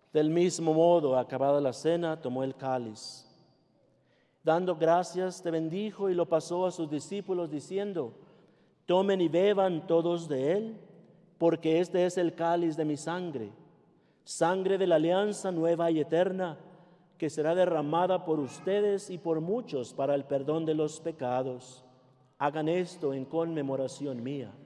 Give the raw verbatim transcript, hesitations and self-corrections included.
Del mismo modo, acabada la cena, tomó el cáliz. Dando gracias, te bendijo y lo pasó a sus discípulos, diciendo: tomen y beban todos de él, porque este es el cáliz de mi sangre, sangre de la alianza nueva y eterna, que será derramada por ustedes y por muchos para el perdón de los pecados. Hagan esto en conmemoración mía.